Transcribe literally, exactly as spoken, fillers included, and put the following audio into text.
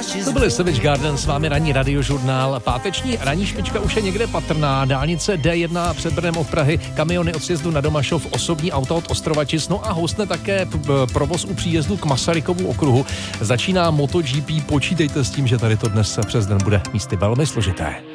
To byly Savage Garden, s vámi ranní radiožurnál. Páteční ranní špička už je někde patrná. Dálnice D jedna před Brnem od Prahy, kamiony od sjezdu na Domašov, osobní auta od Ostrovačic, no a hostne také p- provoz u příjezdu k Masarykovu okruhu. Začíná MotoGP, počítejte s tím, že tady to dnes přes den bude místy velmi složité.